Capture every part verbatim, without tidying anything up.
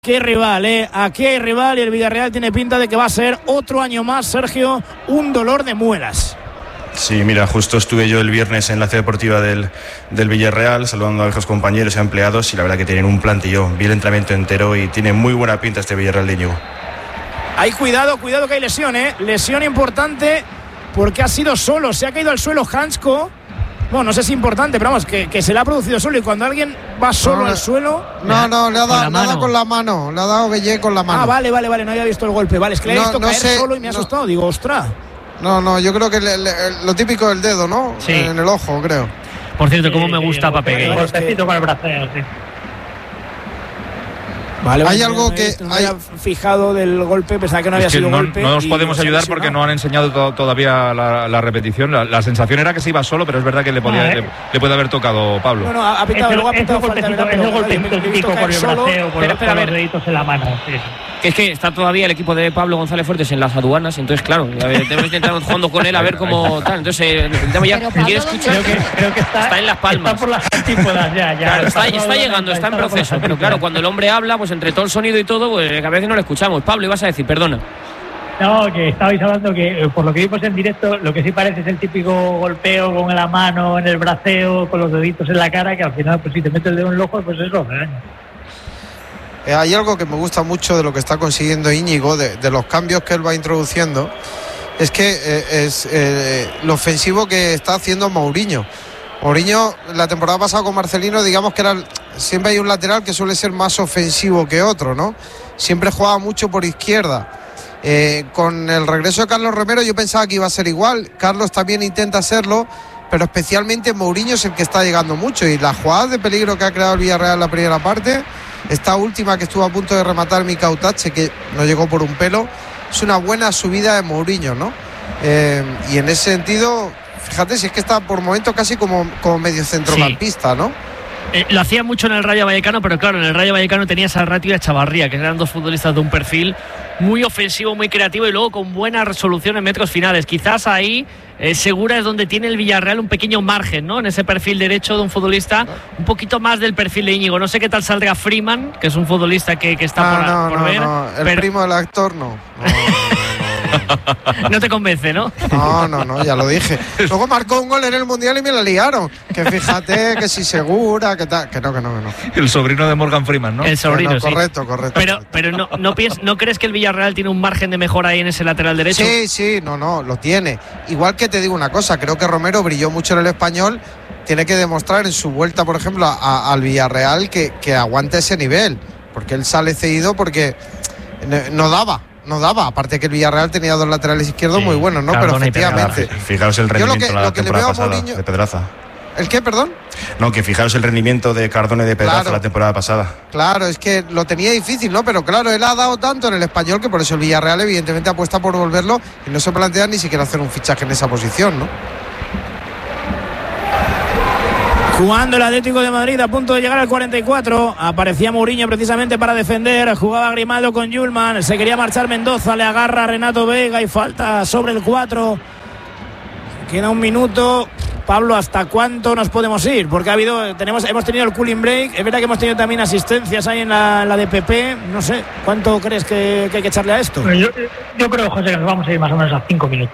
Qué rival, ¿eh? Aquí hay rival y el Villarreal tiene pinta de que va a ser otro año más, Sergio, un dolor de muelas. Sí, mira, justo estuve yo el viernes en la ciudad deportiva del, del Villarreal saludando a los compañeros y empleados y la verdad que tienen un plantillón. Vi el entrenamiento entero y tiene muy buena pinta este Villarreal de Íñigo. Hay cuidado, cuidado que hay lesión, ¿eh? Lesión importante porque ha sido solo, se ha caído al suelo Hansko. Bueno, no sé si es importante, pero vamos, que, que se le ha producido solo y cuando alguien va solo no, al suelo... No, no, le ha dado, le ha dado con la mano, le ha dado Gueye con la mano. Ah, vale, vale, vale, no había visto el golpe. Vale, es que le he no, visto no caer sé, solo y me ha no, asustado. Digo, ostras. No, no, yo creo que le, le, lo típico del dedo, ¿no? Sí. En el ojo, creo. Por cierto, cómo sí, me gusta sí, Pape Gueye. Golpecito con el braceo, sí. Vale, hay vale, algo no que... no me hay... había fijado del golpe, pensaba que no había es que sido no, golpe. no nos podemos ayudar porque no han enseñado to- todavía la, la repetición. La, la sensación era que se iba solo, pero es verdad que le, podía, Ah, ¿eh? le, le puede haber tocado Pablo. No, no, ha pitado, Es el, luego ha es el pitado falta, golpecito, ¿verdad? es el Pero, golpecito me he visto típico con caer el solo. braceo, con, Espera, los, espera, con a los ver. deditos en la mano. Sí. Que es que está todavía el equipo de Pablo González Fuertes en las aduanas, entonces claro, a ver, tenemos que intentar jugando con él a ver cómo tal. Entonces eh, necesitamos ya. Pero Pablo, ¿Quiere escuchar? Creo que, creo que está, Está en Las Palmas. Está por las antípodas ya. ya Claro, está, por está las llegando, está en por las proceso, pero claro, cuando el hombre habla, pues entre todo el sonido y todo, pues a veces no lo escuchamos. Pablo, ibas a decir, perdona. No, que estabais hablando que, eh, por lo que vimos en directo, lo que sí parece es el típico golpeo con la mano en el braceo, con los deditos en la cara, que al final, pues si te metes el dedo en el ojo, pues eso, ¿eh? Eh, hay algo que me gusta mucho de lo que está consiguiendo Íñigo, de, de los cambios que él va introduciendo, es que eh, es eh, lo ofensivo que está haciendo Mourinho. Mourinho, la temporada pasada con Marcelino, digamos que era siempre hay un lateral que suele ser más ofensivo que otro, ¿no? Siempre jugaba mucho por izquierda. Eh, con el regreso de Carlos Romero yo pensaba que iba a ser igual. Carlos también intenta hacerlo, pero especialmente Mourinho es el que está llegando mucho y las jugadas de peligro que ha creado el Villarreal en la primera parte, esta última que estuvo a punto de rematar Mika Utache, que no llegó por un pelo, es una buena subida de Mourinho, ¿no? Eh, y en ese sentido, fíjate, si es que está por momentos casi como, como medio centrocampista, ¿no? Eh, lo hacía mucho en el Rayo Vallecano, pero claro, en el Rayo Vallecano tenía esa Ratio y a Chavarría, que eran dos futbolistas de un perfil muy ofensivo, muy creativo y luego con buena resolución en metros finales. Quizás ahí eh, Segura es donde tiene el Villarreal un pequeño margen, ¿no? En ese perfil derecho de un futbolista, un poquito más del perfil de Íñigo. No sé qué tal saldrá Freeman, que es un futbolista que, que está ah, por, no, por no, ver. No, el pero... primo del actor no. No, no, no, no. No te convence, ¿no? No, no, no, ya lo dije. Luego marcó un gol en el Mundial y me la liaron. Que fíjate, que si Segura, que tal. Que no, que no, que no. El sobrino de Morgan Freeman, ¿no? El sobrino, no, sí. Correcto, correcto. Pero, correcto. pero no, no, piens, ¿no crees que el Villarreal tiene un margen de mejora ahí en ese lateral derecho? Sí, sí, no, no, lo tiene. Igual que te digo una cosa, creo que Romero brilló mucho en el Español. Tiene que demostrar en su vuelta, por ejemplo, a, al Villarreal que, que aguante ese nivel. Porque él sale cedido porque no, no daba. No daba, aparte que el Villarreal tenía dos laterales izquierdos sí, muy buenos, ¿no? Pero efectivamente. Fijaros el rendimiento que, la temporada pasada Mourinho... de Pedraza. ¿El qué, perdón? No, que fijaros el rendimiento de Cardona y de Pedraza claro, la temporada pasada. Claro, es que lo tenía difícil, ¿no? Pero claro, él ha dado tanto en el Español que por eso el Villarreal evidentemente apuesta por volverlo y no se plantea ni siquiera hacer un fichaje en esa posición, ¿no? Jugando el Atlético de Madrid a punto de llegar al cuarenta y cuatro. Aparecía Mourinho precisamente para defender. Jugaba Grimaldo con Yulman. Se quería marchar Mendoza. Le agarra Renato Vega y falta sobre el cuatro. Queda un minuto. Pablo, ¿hasta cuánto nos podemos ir? Porque ha habido, tenemos, hemos tenido el cooling break. Es verdad que hemos tenido también asistencias ahí en la, la de P P. No sé, ¿cuánto crees que, que hay que echarle a esto? Yo, yo creo, José, que nos vamos a ir más o menos a cinco minutos.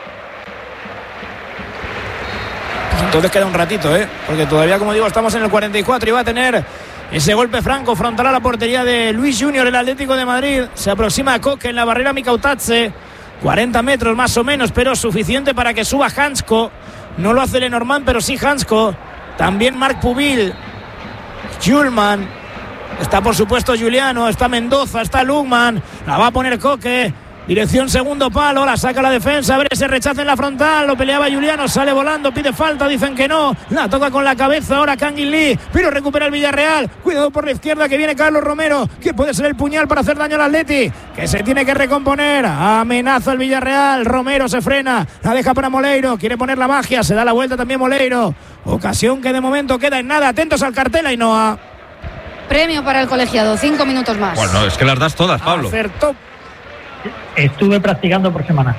Entonces queda un ratito, ¿eh? Porque todavía, como digo, estamos en el cuarenta y cuatro y va a tener ese golpe franco frontal a la portería de Luis Junior, el Atlético de Madrid. Se aproxima a Coque en la barrera Mika Utache. cuarenta metros más o menos, pero suficiente para que suba Hansko. No lo hace Lenormand, pero sí Hansko. También Marc Pubil. Yulman. Está, por supuesto, Juliano. Está Mendoza. Está Lugman. La va a poner Coque. Dirección segundo palo, la saca la defensa, a ver ese rechazo en la frontal, lo peleaba Juliano, sale volando, pide falta, dicen que no, la toca con la cabeza ahora Kangin Lee, pero recupera el Villarreal, cuidado por la izquierda que viene Carlos Romero, que puede ser el puñal para hacer daño al Atleti, que se tiene que recomponer, amenaza el Villarreal, Romero se frena, la deja para Moleiro, quiere poner la magia, se da la vuelta también Moleiro, ocasión que de momento queda en nada, atentos al cartel Ainhoa. Premio para el colegiado, cinco minutos más. Bueno, es que las das todas, Pablo. Acertó. Estuve practicando por semana.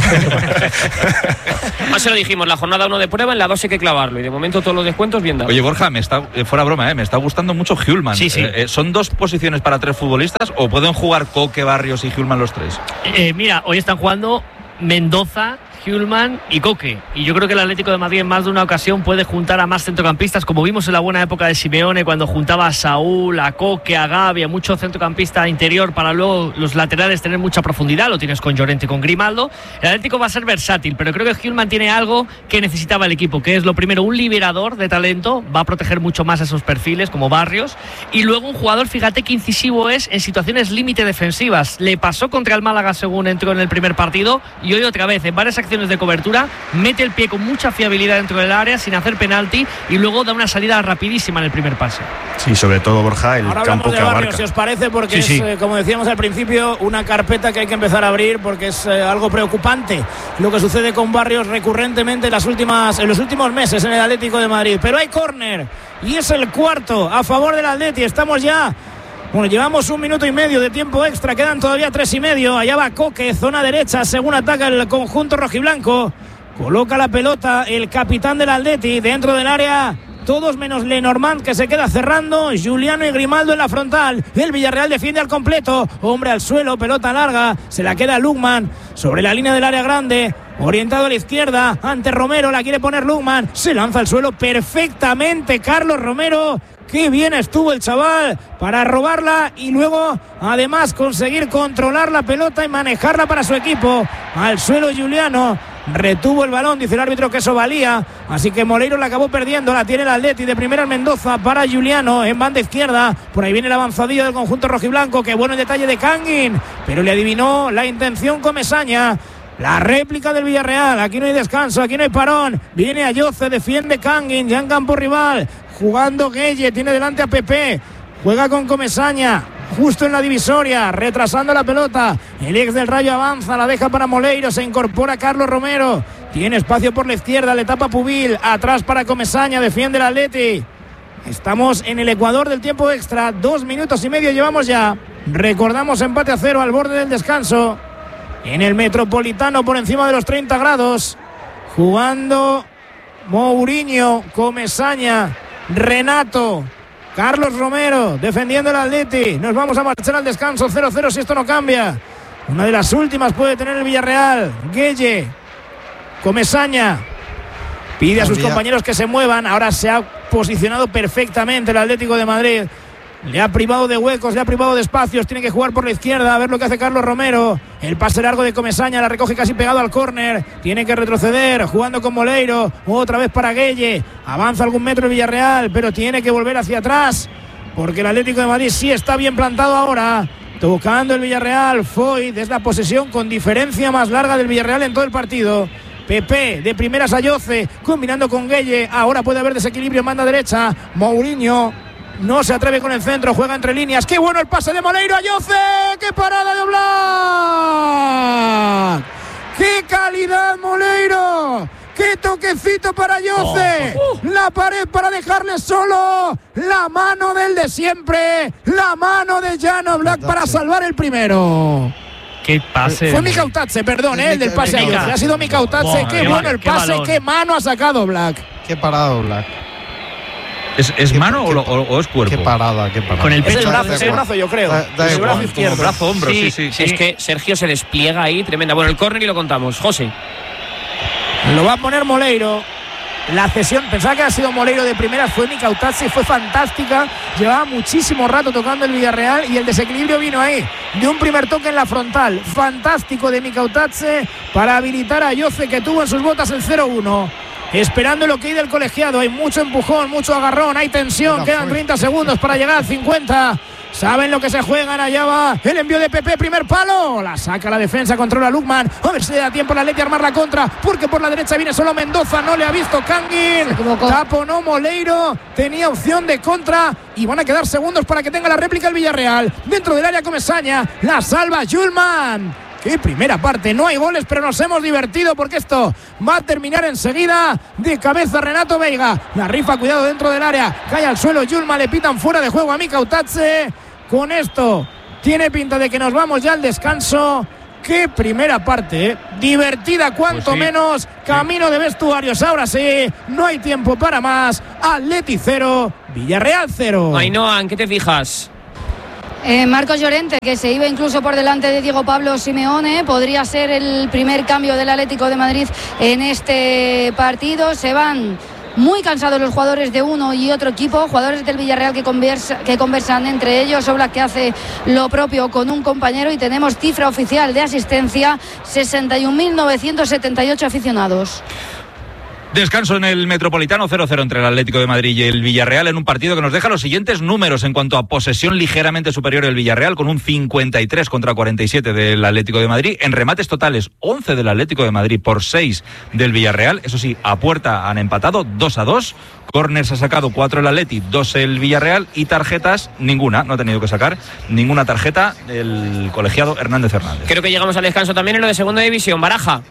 Más se lo dijimos, la jornada uno de prueba, en la dos hay que clavarlo y de momento todos los descuentos bien dados. Oye, Borja, me está, eh, fuera broma, eh, me está gustando mucho Hjulmand. Sí, sí. Eh, ¿Son dos posiciones para tres futbolistas o pueden jugar Coque, Barrios y Hjulmand los tres? Eh, mira, hoy están jugando Mendoza, Hjulmand y Coque, y yo creo que el Atlético de Madrid en más de una ocasión puede juntar a más centrocampistas, como vimos en la buena época de Simeone, cuando juntaba a Saúl, a Coque, a Gavi, a mucho centrocampista interior para luego los laterales tener mucha profundidad. Lo tienes con Llorente y con Grimaldo. El Atlético va a ser versátil, pero creo que Hjulmand tiene algo que necesitaba el equipo, que es lo primero, un liberador de talento, va a proteger mucho más a esos perfiles como Barrios, y luego un jugador, fíjate qué incisivo es en situaciones límite defensivas. Le pasó contra el Málaga según entró en el primer partido, y hoy otra vez en varias acciones de cobertura mete el pie con mucha fiabilidad dentro del área sin hacer penalti y luego da una salida rapidísima en el primer pase. Sí, sobre todo, Borja, el Ahora campo hablamos de que Barrios, abarca. si os parece, porque Sí, es, sí. eh, como decíamos al principio, una carpeta que hay que empezar a abrir porque es eh, algo preocupante lo que sucede con Barrios recurrentemente en, las últimas, en los últimos meses en el Atlético de Madrid. Pero hay córner y es el cuarto a favor del Atleti. Estamos ya... Bueno, llevamos un minuto y medio de tiempo extra, quedan todavía tres y medio. Allá va Coque, zona derecha, según ataca el conjunto rojiblanco. Coloca la pelota el capitán del Atleti dentro del área. Todos menos Lenormand, que se queda cerrando. Juliano y Grimaldo en la frontal. El Villarreal defiende al completo. Hombre al suelo, pelota larga. Se la queda Lukman sobre la línea del área grande. Orientado a la izquierda. Ante Romero, la quiere poner Lukman. Se lanza al suelo perfectamente Carlos Romero. Qué bien estuvo el chaval para robarla y luego además conseguir controlar la pelota y manejarla para su equipo. Al suelo Juliano, retuvo el balón, dice el árbitro que eso valía, así que Moleiro la acabó perdiendo. La tiene el Atleti, de primera en Mendoza para Juliano en banda izquierda. Por ahí viene el avanzadillo del conjunto rojiblanco. Qué bueno el detalle de Kangin, pero le adivinó la intención Comesaña. La réplica del Villarreal, aquí no hay descanso, aquí no hay parón. Viene Ayoce, defiende Kangin, ya en campo rival. Jugando Gueye, tiene delante a Pepe. Juega con Comesaña, justo en la divisoria, retrasando la pelota. El ex del Rayo avanza, la deja para Moleiro, se incorpora Carlos Romero. Tiene espacio por la izquierda, le tapa Pubil. Atrás para Comesaña, defiende el Atleti. Estamos en el ecuador del tiempo extra, dos minutos y medio llevamos ya. Recordamos empate a cero al borde del descanso. En el Metropolitano por encima de los treinta grados. Jugando Mourinho, Comesaña, Renato, Carlos Romero defendiendo el Atleti. Nos vamos a marchar al descanso, cero cero si esto no cambia. Una de las últimas puede tener el Villarreal. Gueye, Comesaña pide a sus compañeros que se muevan. Ahora se ha posicionado perfectamente el Atlético de Madrid. Le ha privado de huecos, le ha privado de espacios. Tiene que jugar por la izquierda, a ver lo que hace Carlos Romero. El pase largo de Comesaña, la recoge casi pegado al córner. Tiene que retroceder, jugando con Moleiro. Otra vez para Gueye. Avanza algún metro el Villarreal, pero tiene que volver hacia atrás, porque el Atlético de Madrid sí está bien plantado ahora. Tocando el Villarreal, Foyt es la posesión con diferencia más larga del Villarreal en todo el partido. Pepe de primeras a Yoce, combinando con Gueye. Ahora puede haber desequilibrio en banda derecha. Mourinho no se atreve con el centro, juega entre líneas. ¡Qué bueno el pase de Moleiro a Yoce! ¡Qué parada de Oblak! ¡Qué calidad, Moleiro! ¡Qué toquecito para Yoce! Oh, uh. La pared para dejarle solo. La mano del de siempre. La mano de Jan Oblak para salvar el primero. Qué pase. Fue Mika Utatze, perdón, eh, el del pase a Yoce. Ha sido Mika Utatze. Qué, qué bueno el pase, qué, qué mano ha sacado Oblak. Qué parada Oblak. ¿Es, es qué, mano qué, o, o, o es cuerpo? Qué parada, qué parada. Con el pecho. Es el brazo, es el brazo yo creo. Da, da es el brazo igual, izquierdo. Brazo, hombro, sí, sí, sí. Es que Sergio se despliega ahí, tremenda. Bueno, el córner y lo contamos. José. Lo va a poner Moleiro. La cesión, pensaba que ha sido Moleiro de primeras, fue Mika Utatze, fue fantástica. Llevaba muchísimo rato tocando el Villarreal y el desequilibrio vino ahí, de un primer toque en la frontal. Fantástico de Mika Utatze para habilitar a Yoce, que tuvo en sus botas el cero uno. Esperando lo que hay del colegiado. Hay mucho empujón, mucho agarrón, hay tensión. Quedan treinta segundos para llegar al cincuenta. Saben lo que se juegan, allá va el envío de Pepe, primer palo, la saca la defensa, controla Lukman, a ver si le da tiempo a la Atleti a armar la contra, porque por la derecha viene solo Mendoza, no le ha visto Kangin, taponó Moleiro, tenía opción de contra y van a quedar segundos para que tenga la réplica el Villarreal, dentro del área Comesaña, la salva Hjulmand. Qué primera parte, no hay goles, pero nos hemos divertido porque esto va a terminar enseguida. De cabeza Renato Veiga, la rifa, cuidado dentro del área, cae al suelo Hjulmand, le pitan fuera de juego a Mika Utatze. Con esto tiene pinta de que nos vamos ya al descanso. qué primera parte, ¿eh? Divertida cuanto Pues sí, menos, camino sí. de vestuarios, ahora sí, no hay tiempo para más. Atleti cero, Villarreal cero. Ainhoa, ¿en qué te fijas? Eh, Marcos Llorente, que se iba incluso por delante de Diego Pablo Simeone, podría ser el primer cambio del Atlético de Madrid en este partido. Se van muy cansados los jugadores de uno y otro equipo, jugadores del Villarreal que, conversa, que conversan entre ellos. Oblak que hace lo propio con un compañero, y tenemos cifra oficial de asistencia, sesenta y un mil novecientos setenta y ocho aficionados. Descanso en el Metropolitano, cero cero entre el Atlético de Madrid y el Villarreal, en un partido que nos deja los siguientes números en cuanto a posesión ligeramente superior del Villarreal, con un cincuenta y tres contra cuarenta y siete del Atlético de Madrid. En remates totales, once del Atlético de Madrid por seis del Villarreal. Eso sí, a puerta han empatado dos a dos. Corners ha sacado cuatro el Atleti, dos el Villarreal, y tarjetas ninguna. No ha tenido que sacar ninguna tarjeta el colegiado Hernández Hernández. Creo que llegamos al descanso también en lo de segunda división. Baraja.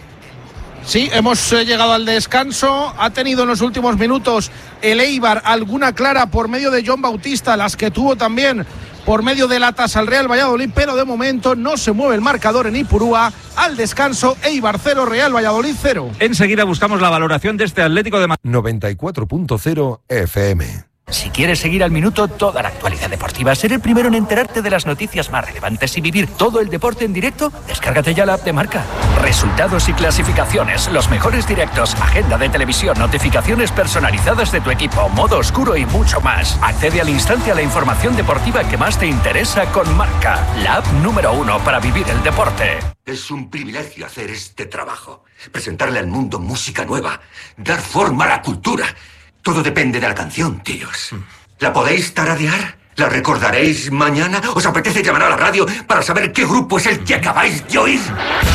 Sí, hemos eh, llegado al descanso. Ha tenido en los últimos minutos el Eibar alguna clara por medio de John Bautista, las que tuvo también por medio de latas al Real Valladolid, pero de momento no se mueve el marcador en Ipurúa. Al descanso, Eibar cero, Real Valladolid cero. Enseguida buscamos la valoración de este Atlético de Madrid. noventa y cuatro punto cero F M. Si quieres seguir al minuto toda la actualidad deportiva, ser el primero en enterarte de las noticias más relevantes y vivir todo el deporte en directo, descárgate ya la app de Marca. Resultados y clasificaciones, los mejores directos, agenda de televisión, notificaciones personalizadas de tu equipo, modo oscuro y mucho más. Accede al instante a la información deportiva que más te interesa con Marca, la app número uno para vivir el deporte. Es un privilegio hacer este trabajo, presentarle al mundo música nueva, dar forma a la cultura. Todo depende de la canción, tíos. ¿La podéis tararear? ¿La recordaréis mañana? ¿Os apetece llamar a la radio para saber qué grupo es el que acabáis de oír?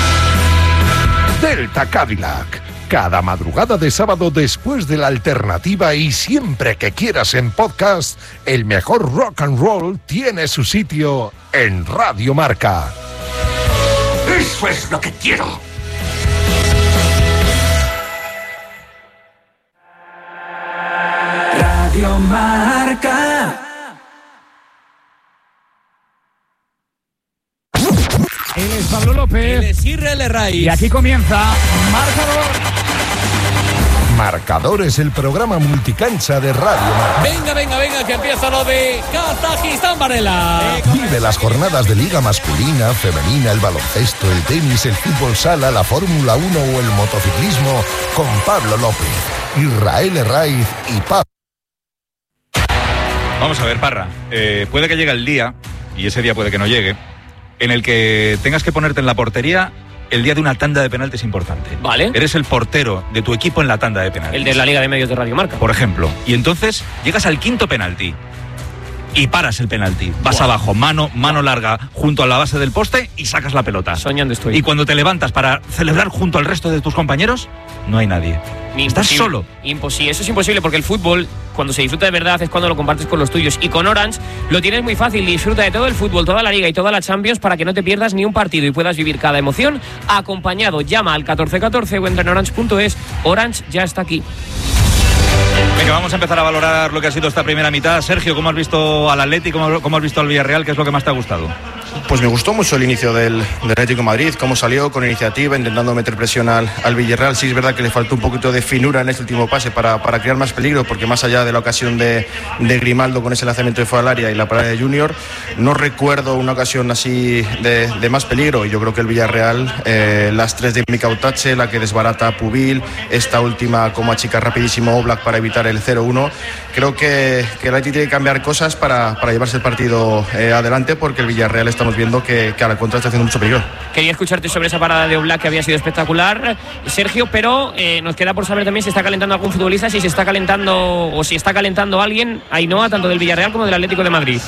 Delta Cadillac. Cada madrugada de sábado después de la alternativa y siempre que quieras en podcast, el mejor rock and roll tiene su sitio en Radio Marca. ¡Eso es lo que quiero! Radio Marca. Él es Pablo López. Él es Israel Raiz. Y aquí comienza Marcador. Marcador es el programa multicancha de Radio Marca. Venga, venga, venga, que empieza lo de Kazajistán, Varela. Vive las jornadas de Liga masculina, femenina, el baloncesto, el tenis, el fútbol sala, la Fórmula uno o el motociclismo con Pablo López, Israel Raiz y Pablo. Vamos a ver, Parra, eh, puede que llegue el día, y ese día puede que no llegue, en el que tengas que ponerte en la portería el día de una tanda de penaltis importante. Vale. Eres el portero de tu equipo en la tanda de penaltis. El de la Liga de Medios de Radio Marca. Por ejemplo. Y entonces llegas al quinto penalti y paras el penalti. Vas Buah. abajo, mano, mano larga, junto a la base del poste y sacas la pelota. Soñando estoy. Y cuando te levantas para celebrar junto al resto de tus compañeros, no hay nadie. Estás Imposible. solo. Imposible. Eso es imposible porque el fútbol, cuando se disfruta de verdad, es cuando lo compartes con los tuyos. Y con Orange lo tienes muy fácil. Disfruta de todo el fútbol, toda la Liga y toda la Champions para que no te pierdas ni un partido y puedas vivir cada emoción acompañado. Llama al catorce catorce o entra en orange punto es. Orange ya está aquí. Venga, vamos a empezar a valorar lo que ha sido esta primera mitad. Sergio, ¿cómo has visto al Atleti? ¿Cómo, cómo has visto al Villarreal? ¿Qué es lo que más te ha gustado? Pues me gustó mucho el inicio del, del Atlético de Madrid, cómo salió con iniciativa, intentando meter presión al, al Villarreal. Sí es verdad que le faltó un poquito de finura en este último pase para, para crear más peligro, porque más allá de la ocasión de, de Grimaldo con ese lanzamiento de fuera del área y la parada de Junior, no recuerdo una ocasión así de, de más peligro. Y yo creo que el Villarreal, eh, las tres de Mika Utache, la que desbarata a Pubil, esta última como achica rapidísimo Oblak para evitar el cero uno, creo que, que el Atlético tiene que cambiar cosas para, para llevarse el partido eh, adelante, porque el Villarreal estamos viendo que, que a la contra está haciendo mucho peligro. Quería escucharte sobre esa parada de Oblak que había sido espectacular, Sergio, pero eh, nos queda por saber también si está calentando algún futbolista, si se está calentando o si está calentando alguien, Ainhoa, tanto del Villarreal como del Atlético de Madrid.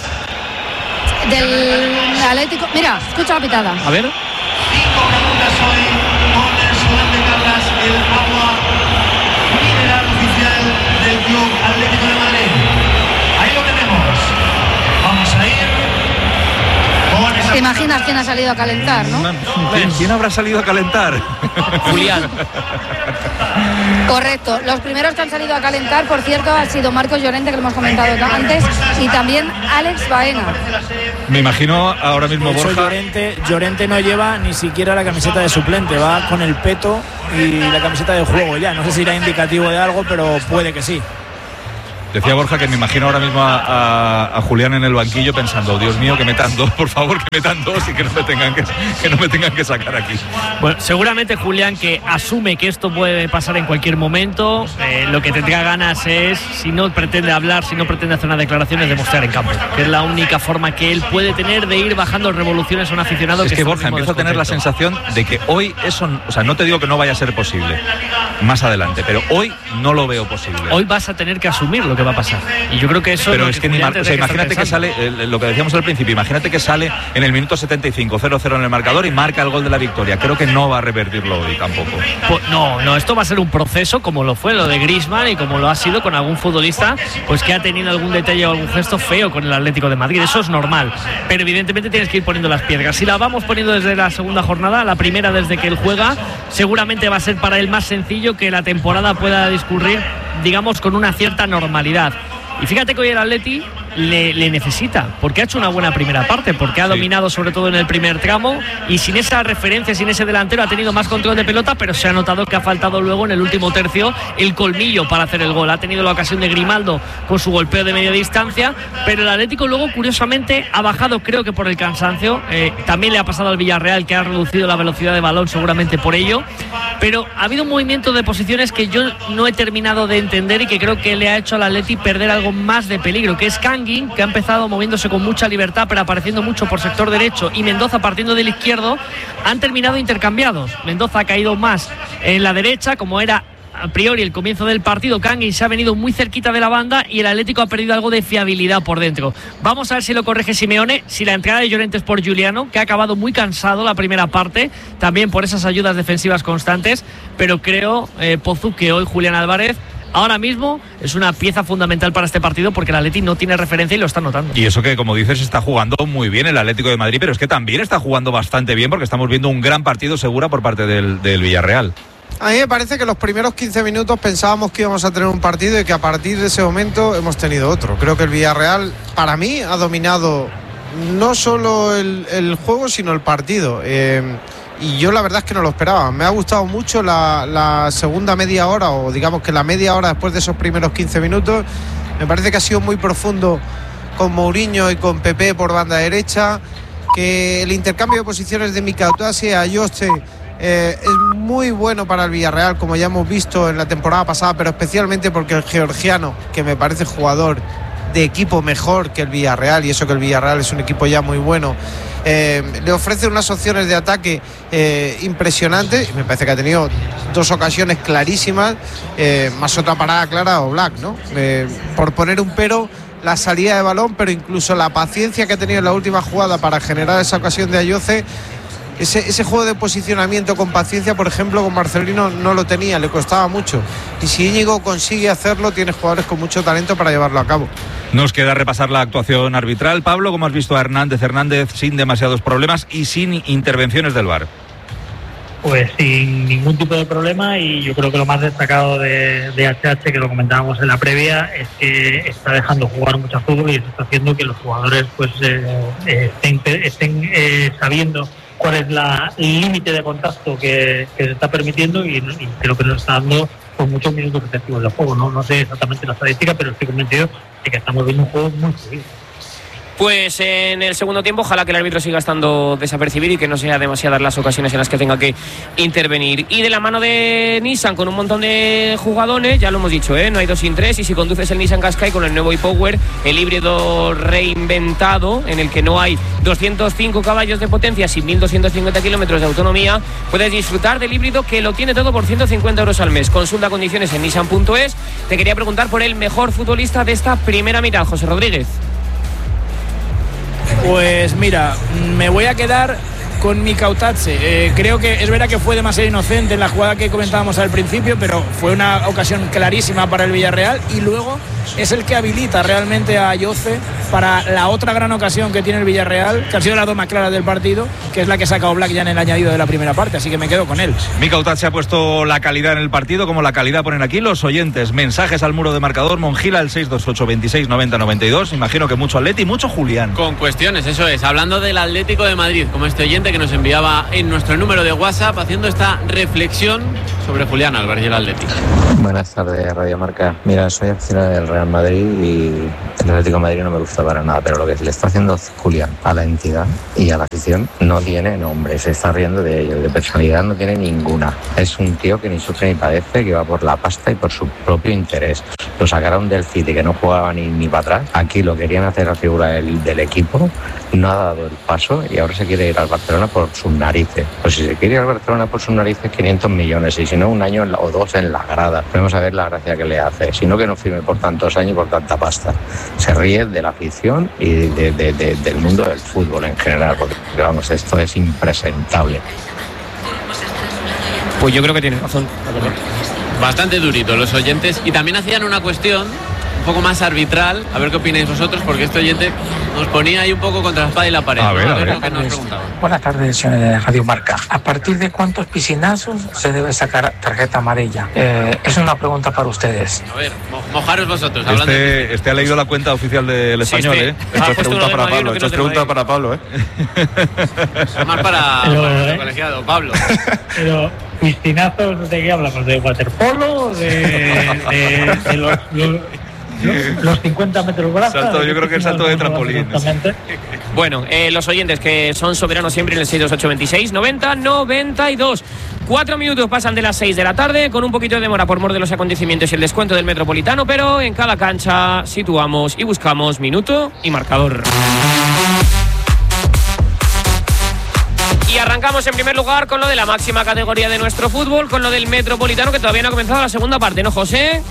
Del Atlético, mira, escucha la pitada. A ver. Cinco preguntas hoy con el Solán de Carlas, el agua mineral oficial del Club Atlético de Madrid. Ahí lo tenemos. Vamos a ir con esa imaginas quién ha salido a calentar, no? ¿Quién, ¿Quién habrá salido a calentar? Julián. Correcto. Los primeros que han salido a calentar, por cierto, han sido Marcos Llorente, que lo hemos comentado antes, y también Alex Baena. Me imagino ahora mismo Borja. Llorente, Llorente no lleva ni siquiera la camiseta de suplente, va con el peto y la camiseta de juego ya. No sé si era indicativo de algo, pero puede que sí. Decía Borja que me imagino ahora mismo a, a, a Julián en el banquillo pensando, Dios mío, que metan dos, por favor, que metan dos y que no me tengan que, que, no me tengan que sacar aquí. Bueno, seguramente Julián, que asume que esto puede pasar en cualquier momento, eh, lo que tendría ganas es, si no pretende hablar, si no pretende hacer una declaración, es demostrar en campo, que es la única forma que él puede tener de ir bajando revoluciones a un aficionado. Es que, que Borja, empiezo a tener la sensación de que hoy eso, o sea, no te digo que no vaya a ser posible más adelante, pero hoy no lo veo posible. Hoy vas a tener que asumirlo que va a pasar. Y yo creo que eso pero es, es que que, ni mar, o sea, imagínate que sale eh, lo que decíamos al principio, imagínate que sale en el minuto setenta y cinco, cero cero en el marcador y marca el gol de la victoria. Creo que no va a revertirlo hoy tampoco. Pues no, no, esto va a ser un proceso como lo fue lo de Griezmann y como lo ha sido con algún futbolista pues que ha tenido algún detalle o algún gesto feo con el Atlético de Madrid. Eso es normal, pero evidentemente tienes que ir poniendo las piedras. Si la vamos poniendo desde la segunda jornada, la primera desde que él juega, seguramente va a ser para él más sencillo que la temporada pueda discurrir, digamos, con una cierta normalidad. Y fíjate que hoy el Atleti le, le necesita, porque ha hecho una buena primera parte, porque ha sí. dominado sobre todo en el primer tramo y sin esa referencia, sin ese delantero ha tenido más control de pelota, pero se ha notado que ha faltado luego en el último tercio el colmillo para hacer el gol. Ha tenido la ocasión de Grimaldo con su golpeo de media distancia, pero el Atlético luego curiosamente ha bajado, creo que por el cansancio, eh, también le ha pasado al Villarreal, que ha reducido la velocidad de balón seguramente por ello, pero ha habido un movimiento de posiciones que yo no he terminado de entender y que creo que le ha hecho al Atleti perder algo más de peligro, que es Kangin, que ha empezado moviéndose con mucha libertad pero apareciendo mucho por sector derecho, y Mendoza partiendo del izquierdo, han terminado intercambiados. Mendoza ha caído más en la derecha, como era a priori el comienzo del partido. Kangin se ha venido muy cerquita de la banda y el Atlético ha perdido algo de fiabilidad por dentro. Vamos a ver si lo corrige Simeone, si la entrada de Llorente es por Giuliano, que ha acabado muy cansado la primera parte, también por esas ayudas defensivas constantes, pero creo, eh, Pozu, que hoy Julián Álvarez ahora mismo es una pieza fundamental para este partido, porque el Atleti no tiene referencia y lo está notando. Y eso que, como dices, está jugando muy bien el Atlético de Madrid, pero es que también está jugando bastante bien, porque estamos viendo un gran partido segura por parte del, del Villarreal. A mí me parece que los primeros quince minutos pensábamos que íbamos a tener un partido y que a partir de ese momento hemos tenido otro. Creo que el Villarreal, para mí, ha dominado no solo el, el juego, sino el partido. Eh, y yo la verdad es que no lo esperaba. Me ha gustado mucho la, la segunda media hora, o digamos que la media hora después de esos primeros quince minutos. Me parece que ha sido muy profundo con Mourinho y con Pepe por banda derecha, que el intercambio de posiciones de Mikautas y Ayoste eh, es muy bueno para el Villarreal, como ya hemos visto en la temporada pasada, pero especialmente porque el georgiano, que me parece jugador de equipo mejor que el Villarreal, y eso que el Villarreal es un equipo ya muy bueno, eh, le ofrece unas opciones de ataque eh, impresionantes. Me parece que ha tenido dos ocasiones clarísimas, eh, más otra parada clara o Black, ¿no? Eh, por poner un pero, la salida de balón, pero incluso la paciencia que ha tenido en la última jugada para generar esa ocasión de Ayoce. Ese, ese juego de posicionamiento con paciencia, por ejemplo, con Marcelino no lo tenía, le costaba mucho. Y si Íñigo consigue hacerlo, tiene jugadores con mucho talento para llevarlo a cabo. Nos queda repasar la actuación arbitral. Pablo, ¿cómo has visto a Hernández Hernández sin demasiados problemas y sin intervenciones del V A R? Pues sin ningún tipo de problema, y yo creo que lo más destacado de, de H H, que lo comentábamos en la previa, es que está dejando jugar mucho fútbol y eso está haciendo que los jugadores pues eh, estén, estén eh, sabiendo cuál es la, el límite de contacto que, que se está permitiendo, y, y creo que nos está dando por muchos minutos efectivos de juego. No, no sé exactamente la estadística, pero estoy convencido de que estamos viendo un juego muy fluido. Pues en el segundo tiempo, ojalá que el árbitro siga estando desapercibido y que no sea demasiadas las ocasiones en las que tenga que intervenir. Y de la mano de Nissan, con un montón de jugadores, ya lo hemos dicho, ¿eh? No hay dos sin tres, y si conduces el Nissan Qashqai con el nuevo e-Power, el híbrido reinventado, en el que no hay doscientos cinco caballos de potencia y mil doscientos cincuenta kilómetros de autonomía, puedes disfrutar del híbrido que lo tiene todo por ciento cincuenta euros al mes. Consulta condiciones en nissan punto es. Te quería preguntar por el mejor futbolista de esta primera mitad, José Rodríguez. Pues mira, me voy a quedar con Mikautadze. Eh, creo que es verdad que fue demasiado inocente en la jugada que comentábamos al principio, pero fue una ocasión clarísima para el Villarreal, y luego es el que habilita realmente a Yoce para la otra gran ocasión que tiene el Villarreal, que ha sido la dos más claras del partido, que es la que saca Oblak ya en el añadido de la primera parte, así que me quedo con él. Mikautadze ha puesto la calidad en el partido, como la calidad ponen aquí los oyentes. Mensajes al muro de marcador, Mongila, el seis dos ocho, veintiséis, noventa, noventa y dos. Imagino que mucho Atleti y mucho Julián. Con cuestiones, eso es. Hablando del Atlético de Madrid, como este oyente que nos enviaba en nuestro número de WhatsApp, haciendo esta reflexión sobre Julián Álvarez y el Atlético. Buenas tardes, Radio Marca. Mira, soy aficionado del Real Madrid y el Atlético de Madrid no me gusta para nada, pero lo que le está haciendo Julián a la entidad y a la afición no tiene nombre, se está riendo de ello, de personalidad no tiene ninguna. Es un tío que ni sufre ni padece, que va por la pasta y por su propio interés. Lo sacaron del City, que no jugaba ni, ni para atrás. Aquí lo querían hacer la figura del, del equipo, no ha dado el paso y ahora se quiere ir al Barcelona por sus narices. Pues si se quiere ir al Barcelona por sus narices, quinientos millones, y si no, un año o dos en la grada. Vamos a ver la gracia que le hace, si no, que no firme por tantos años y por tanta pasta. Se ríe de la afición y de, de, de, del mundo del fútbol en general, porque vamos, esto es impresentable. Pues yo creo que tiene razón. Bastante durito los oyentes, y también hacían una cuestión un poco más arbitral, a ver qué opináis vosotros, porque este oyente nos ponía ahí un poco contra la espada y la pared. A ver, ¿no? a ver. Lo que nos preguntaban. Buenas tardes, de Radio Marca. ¿A partir de cuántos piscinazos se debe sacar tarjeta amarilla? Eh, es una pregunta para ustedes. A ver, mo mojaros vosotros. Hablando Este, de... este ha leído la cuenta oficial del Sí, español, este. ¿eh? Esto es pregunta para Pablo, esto es pregunta para Pablo, ¿eh? Más para, Pero, para eh. el colegiado, Pablo. Pero, ¿piscinazos de qué hablamos? ¿De waterpolo? ¿De, de, de los, los, los cincuenta metros brazos? Salto, yo creo que el salto de trampolín. Exactamente. Bueno, eh, los oyentes que son soberanos siempre en el seis dos ocho, veintiséis, noventa, noventa y dos. Cuatro minutos pasan de las seis de la tarde, con un poquito de demora por mor de los acontecimientos y el descuento del Metropolitano, pero en cada cancha situamos y buscamos minuto y marcador. Y arrancamos en primer lugar con lo de la máxima categoría de nuestro fútbol, con lo del Metropolitano, que todavía no ha comenzado la segunda parte, ¿no, José?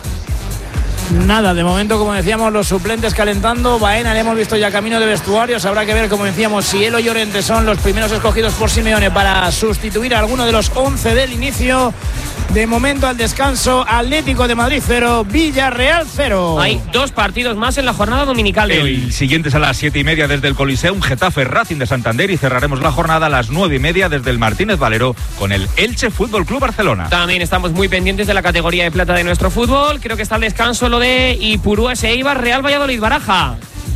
Nada, de momento, como decíamos, los suplentes calentando. Baena le hemos visto ya camino de vestuarios. Habrá que ver, como decíamos, si él o Llorente son los primeros escogidos por Simeone para sustituir a alguno de los once del inicio. De momento, al descanso, Atlético de Madrid cero, Villarreal cero. Hay dos partidos más en la jornada dominical de hoy. El siguiente es a las siete y media desde el Coliseum, Getafe Racing de Santander, y cerraremos la jornada a las nueve y media desde el Martínez Valero con el Elche Fútbol Club Barcelona. También estamos muy pendientes de la categoría de plata de nuestro fútbol. Creo que está al descanso lo de Ipurúa S. Eibar, Real Valladolid Baraja.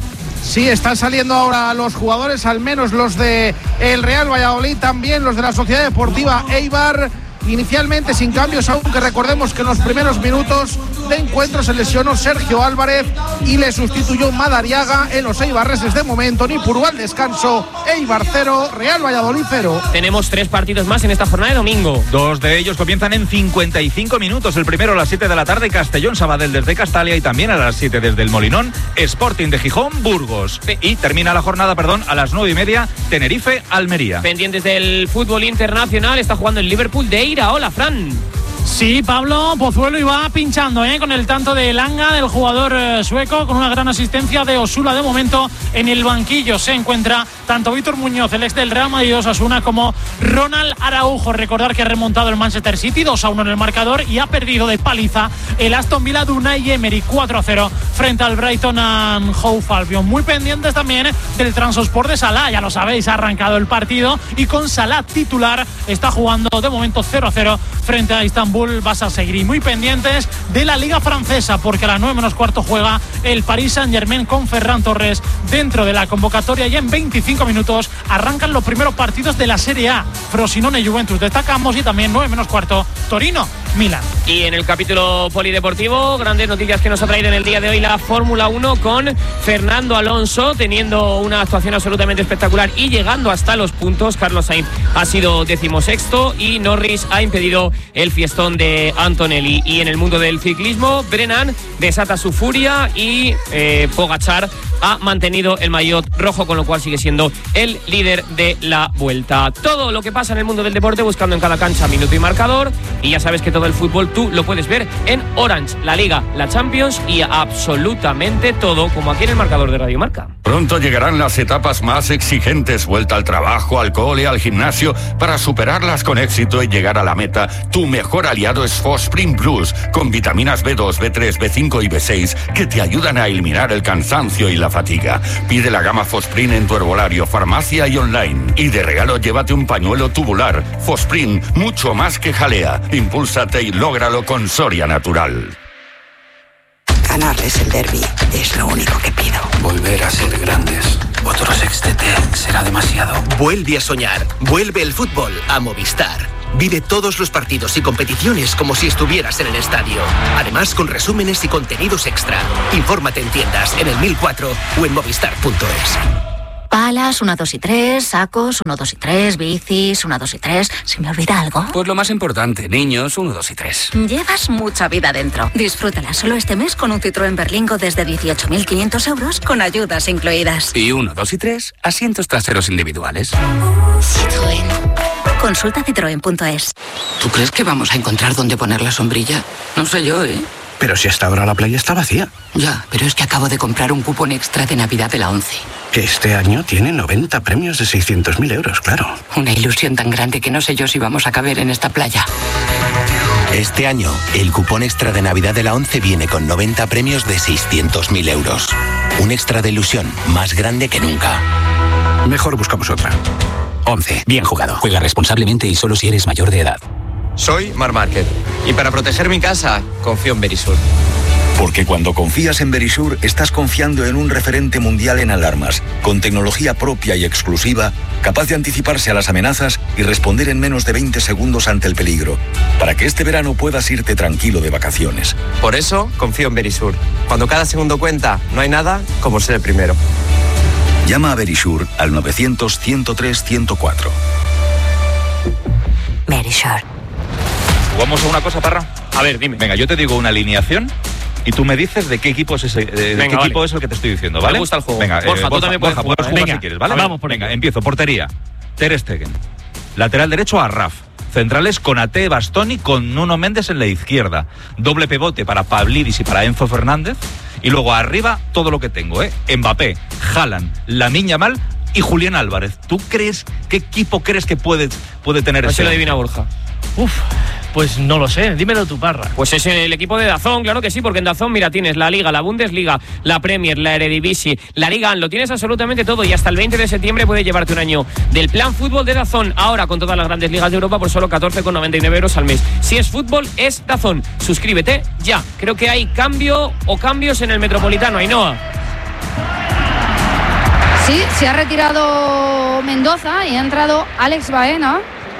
Sí, están saliendo ahora los jugadores, al menos los de el Real Valladolid, también los de la Sociedad Deportiva Eibar. Inicialmente sin cambios, aunque recordemos que en los primeros minutos de encuentro se lesionó Sergio Álvarez y le sustituyó Madariaga. En los eibarreses de momento, ni Purú al descanso, Eibar cero, Real Valladolid cero. Tenemos tres partidos más en esta jornada de domingo. Dos de ellos comienzan en cincuenta y cinco minutos. El primero a las siete de la tarde, Castellón Sabadell desde Castalia, y también a las siete desde el Molinón, Sporting de Gijón, Burgos. Y termina la jornada, perdón, a las nueve y media, Tenerife, Almería. Pendientes del fútbol internacional, está jugando el Liverpool de Eira. Hola, Fran. Sí, Pablo Pozuelo iba pinchando ¿eh? con el tanto de Elanga, del jugador eh, sueco, con una gran asistencia de Osula. De momento en el banquillo se encuentra tanto Víctor Muñoz, el ex del Real Madrid Osasuna, como Ronald Araujo. Recordar que ha remontado el Manchester City dos a uno en el marcador y ha perdido de paliza el Aston Villa de Unai Emery cuatro a cero frente al Brighton and Hove Albion. Muy pendientes también del Trabzonspor de Salah, ya lo sabéis, ha arrancado el partido y con Salah titular está jugando de momento cero a cero frente a Istanbul Basaksehir. Muy pendientes de la Liga Francesa, porque a las nueve menos cuarto juega el Paris Saint-Germain con Ferran Torres dentro de la convocatoria, y en veinticinco minutos arrancan los primeros partidos de la Serie A. Frosinone Juventus destacamos, y también nueve menos cuarto Torino Milan. Y en el capítulo polideportivo, grandes noticias que nos ha traído en el día de hoy la Fórmula uno, con Fernando Alonso teniendo una actuación absolutamente espectacular y llegando hasta los puntos. Carlos Sainz ha sido decimosexto y Norris ha impedido el fiestón de Antonelli. Y en el mundo del ciclismo, Brennan desata su furia y eh, Pogačar ha mantenido el maillot rojo, con lo cual sigue siendo el líder de la Vuelta. Todo lo que pasa en el mundo del deporte buscando en cada cancha minuto y marcador, y ya sabes que todo el fútbol tú lo puedes ver en Orange, la Liga, la Champions y absolutamente todo, como aquí en el marcador de Radio Marca. Pronto llegarán las etapas más exigentes, vuelta al trabajo, al cole, al gimnasio, para superarlas con éxito y llegar a la meta. Tu mejor aliado es Fosprint Plus, con vitaminas B dos, B tres, B cinco y B seis que te ayudan a eliminar el cansancio y la fatiga. Pide la gama Fosprint en tu herbolario, farmacia y online. Y de regalo llévate un pañuelo tubular. Fosprint, mucho más que jalea. Impúlsate y lógralo con Soria Natural. Ganarles el derbi es lo único que pido. Volver a ser grandes. Otro sextete será demasiado. Vuelve a soñar. Vuelve el fútbol a Movistar. Vive todos los partidos y competiciones como si estuvieras en el estadio. Además, con resúmenes y contenidos extra. Infórmate en tiendas, en el mil cuatro o en movistar punto es. Palas, uno, dos y tres, sacos, uno, dos y tres, bicis, uno, dos y tres. ¿Se me olvida algo? Pues lo más importante, niños, uno, dos y tres. Llevas mucha vida dentro. Disfrútala solo este mes con un Citroën Berlingo desde dieciocho mil quinientos euros con ayudas incluidas. Y uno, dos y tres, asientos traseros individuales. Citroën. Consulta citroen punto es. ¿Tú crees que vamos a encontrar dónde poner la sombrilla? No sé yo, ¿eh? Pero si hasta ahora la playa está vacía. Ya, pero es que acabo de comprar un cupón extra de Navidad de la ONCE. Que este año tiene noventa premios de seiscientos mil euros, claro. Una ilusión tan grande que no sé yo si vamos a caber en esta playa. Este año, el cupón extra de Navidad de la ONCE viene con noventa premios de seiscientos mil euros. Un extra de ilusión más grande que nunca. Mejor buscamos otra. ONCE, bien jugado. Juega responsablemente y solo si eres mayor de edad. Soy Marc Márquez y para proteger mi casa confío en Verisur. Porque cuando confías en Verisur estás confiando en un referente mundial en alarmas, con tecnología propia y exclusiva, capaz de anticiparse a las amenazas y responder en menos de veinte segundos ante el peligro, para que este verano puedas irte tranquilo de vacaciones. Por eso confío en Verisur. Cuando cada segundo cuenta, no hay nada como ser el primero. Llama a Verisur al novecientos, ciento tres, ciento cuatro. Verisur. ¿Jugamos a una cosa, Parra? A ver, dime. Venga, yo te digo una alineación y tú me dices de qué equipo es ese, de Venga, qué vale. equipo es el que te estoy dciendo, ¿vale? Me gusta el juego. Venga, Borja, eh, tú Borja, también puedes Borja, jugar, puedes ¿eh? jugar Venga, si quieres, ¿vale? vamos por Venga, ello. empiezo. Portería. Ter Stegen. Lateral derecho, Arraf. Centrales con Ate, Bastoni, con Nuno Méndez en la izquierda. Doble pivote para Pavlidis y para Enzo Fernández. Y luego arriba todo lo que tengo, ¿eh? Mbappé, Haaland, Lamine Yamal y Julián Álvarez. ¿Tú crees, qué equipo crees que puede, puede tener ese? ese? lo adivina Borja. Uf, pues no lo sé, dímelo tú, Parra. Pues es el equipo de DAZN, claro que sí, porque en DAZN, mira, tienes la Liga, la Bundesliga, la Premier, la Eredivisie, la Liga, lo tienes absolutamente todo y hasta el veinte de septiembre puedes llevarte un año del plan fútbol de DAZN, ahora con todas las grandes ligas de Europa por solo catorce con noventa y nueve euros al mes. Si es fútbol, es DAZN. Suscríbete ya. Creo que hay cambio o cambios en el Metropolitano, Ainhoa. Sí, se ha retirado Mendoza y ha entrado Alex Baena.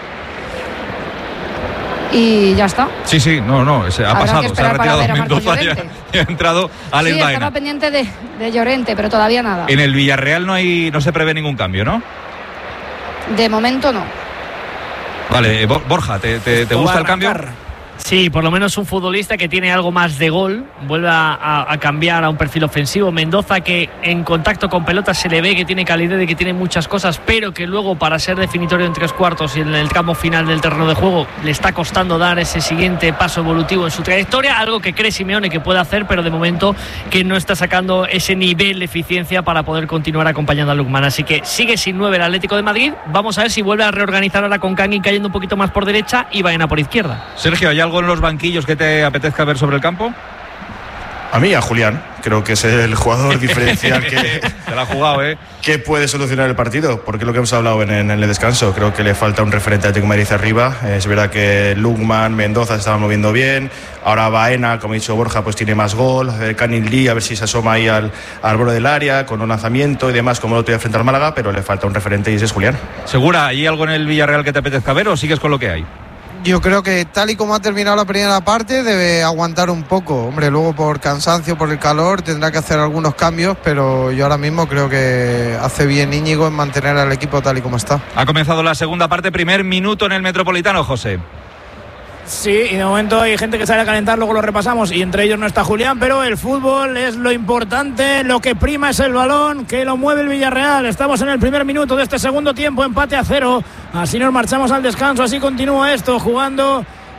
Y ya está. Sí, sí, no, no, se ha Habrá pasado, que se ha esperar para retirado ver a Marcos Mendoza y ha, Llorente. y ha entrado Alex Sí, Baena. estaba pendiente de, de Llorente, pero todavía nada. En el Villarreal no hay, no se prevé ningún cambio, ¿no? De momento no. Vale, Borja, ¿te, te, te gusta el cambio? Sí, por lo menos un futbolista que tiene algo más de gol, vuelve a, a, a cambiar a un perfil ofensivo. Mendoza, que en contacto con pelota se le ve que tiene calidad y que tiene muchas cosas, pero que luego para ser definitorio en tres cuartos y en el tramo final del terreno de juego le está costando dar ese siguiente paso evolutivo en su trayectoria, algo que cree Simeone que puede hacer, pero de momento que no está sacando ese nivel de eficiencia para poder continuar acompañando a Lukman. Así que sigue sin nueve el Atlético de Madrid. Vamos a ver si vuelve a reorganizar ahora con Kangin cayendo un poquito más por derecha y Baena por izquierda. Sergio, ¿hay algo en los banquillos que te apetezca ver sobre el campo? A mí, a Julián, creo que es el jugador diferencial que, se la ha jugado, ¿eh? que puede solucionar el partido, porque lo que hemos hablado en, en el descanso, creo que le falta un referente Atlético de Madrid arriba. Es verdad que Lukman, Mendoza se estaban moviendo bien, ahora Baena, como ha dicho Borja, pues tiene más gol, Canil Lee, a ver si se asoma ahí al, al borde del área, con un lanzamiento y demás, como lo otro día frente al Málaga, pero le falta un referente y ese es Julián. ¿Segura? ¿Hay algo en el Villarreal que te apetezca ver o sigues con lo que hay? Yo creo que tal y como ha terminado la primera parte debe aguantar un poco. Hombre, luego por cansancio, por el calor, tendrá que hacer algunos cambios, pero yo ahora mismo creo que hace bien Íñigo en mantener al equipo tal y como está. Ha comenzado la segunda parte, primer minuto en el Metropolitano, José. Sí, y de momento hay gente que sale a calentar, luego lo repasamos y entre ellos no está Julián, pero el fútbol es lo importante, lo que prima es el balón, que lo mueve el Villarreal. Estamos en el primer minuto de este segundo tiempo, empate a cero, así nos marchamos al descanso, así continúa esto, jugando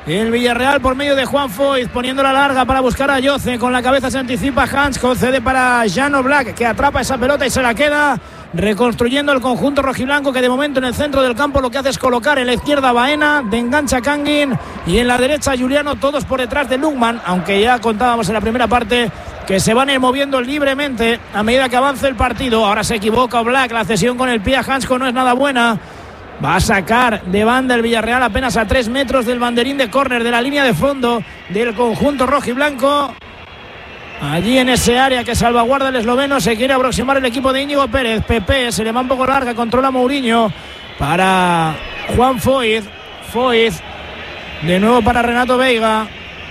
El Villarreal por medio de Juan Foyt, poniendo la larga para buscar a Yoce. Con la cabeza se anticipa Hans, concede para Jan Oblak, que atrapa esa pelota y se la queda, reconstruyendo el conjunto rojiblanco, que de momento en el centro del campo lo que hace es colocar en la izquierda a Baena, de engancha Kangin, y en la derecha Juliano, todos por detrás de Lukman, aunque ya contábamos en la primera parte que se van a ir moviendo libremente a medida que avance el partido. Ahora se equivoca Oblak, la cesión con el pie a Hansko no es nada buena. Va a sacar de banda el Villarreal apenas a tres metros del banderín de córner, de la línea de fondo del conjunto rojiblanco. Allí en ese área que salvaguarda el esloveno se quiere aproximar el equipo de Íñigo Pérez. Pepe se le va un poco larga, controla Mourinho para Juan Foyt. Foyt de nuevo para Renato Veiga.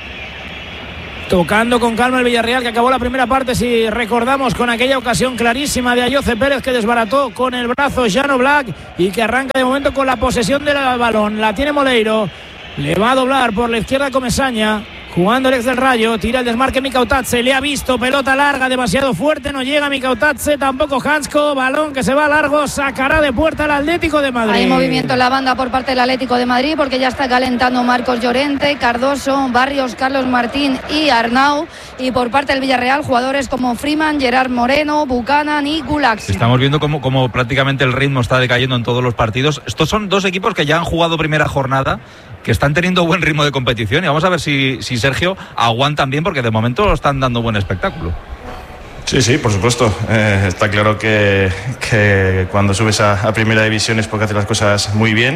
Tocando con calma el Villarreal, que acabó la primera parte, si recordamos, con aquella ocasión clarísima de Ayoce Pérez, que desbarató con el brazo Jan Oblak, y que arranca de momento con la posesión del balón. La tiene Moleiro, le va a doblar por la izquierda Comesaña, jugando el ex del Rayo, tira el desmarque Mikautadze, le ha visto, pelota larga, demasiado fuerte, no llega Mikautadze, tampoco Hansko, balón que se va largo, sacará de puerta el Atlético de Madrid. Hay movimiento en la banda por parte del Atlético de Madrid, porque ya está calentando Marcos Llorente, Cardoso, Barrios, Carlos Martín y Arnau, y por parte del Villarreal jugadores como Freeman, Gerard Moreno, Buchanan y Gulaxi. Estamos viendo cómo, cómo prácticamente el ritmo está decayendo en todos los partidos. Estos son dos equipos que ya han jugado primera jornada, que están teniendo buen ritmo de competición, y vamos a ver si, si Sergio aguantan bien, porque de momento están dando buen espectáculo. Sí, sí, por supuesto. Eh, está claro que, que cuando subes a, a primera división es porque haces las cosas muy bien.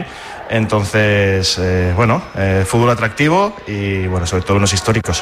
Entonces, eh, bueno, eh, fútbol atractivo y, bueno, sobre todo unos históricos.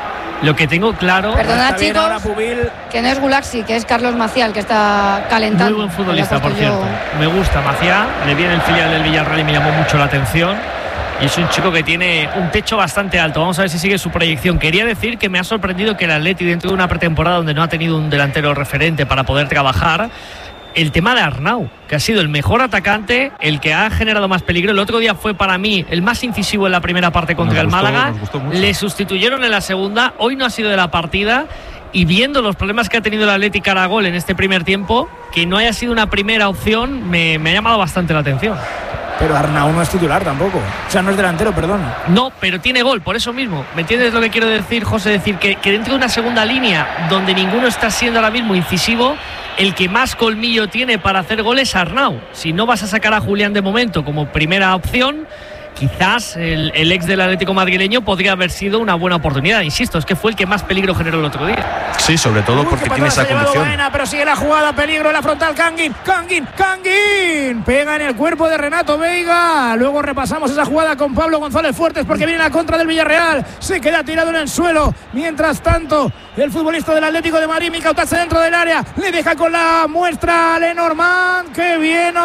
Lo que tengo claro... Perdona, chicos, que no es Gulaxi, que es Carlos Macial, que está calentando. Muy buen futbolista, por cierto. Yo... Me gusta Macial, le viene el filial del Villarreal y me llamó mucho la atención. Y es un chico que tiene un techo bastante alto. Vamos a ver si sigue su proyección. Quería decir que me ha sorprendido que el Atleti, dentro de una pretemporada donde no ha tenido un delantero referente para poder trabajar, el tema de Arnau, que ha sido el mejor atacante, el que ha generado más peligro. El otro día fue para mí el más incisivo en la primera parte contra el Málaga. Le sustituyeron en la segunda. Hoy no ha sido de la partida. Y viendo los problemas que ha tenido el Atleti cara a gol en este primer tiempo, que no haya sido una primera opción, me, me ha llamado bastante la atención. Pero Arnau no es titular tampoco. O sea, no es delantero, perdón. No, pero tiene gol, por eso mismo. ¿Me entiendes lo que quiero decir, José? Decir que, que dentro de una segunda línea donde ninguno está siendo ahora mismo incisivo, el que más colmillo tiene para hacer goles es Arnau. Si no vas a sacar a Julián de momento como primera opción, quizás el, el ex del Atlético madrileño podría haber sido una buena oportunidad. Insisto, es que fue el que más peligro generó el otro día. Sí, sobre todo Uy, porque tiene esa conducción. Baena, pero sigue la jugada, peligro en la frontal. Kangin, Kangin, Kangin. Pega en el cuerpo de Renato Veiga. Luego repasamos esa jugada con Pablo González Fuertes, porque viene la contra del Villarreal. Se queda tirado en el suelo. Mientras tanto, el futbolista del Atlético de Madrid, Mikautadze, dentro del área. Le deja con la muestra a Lenormand. ¡Qué bien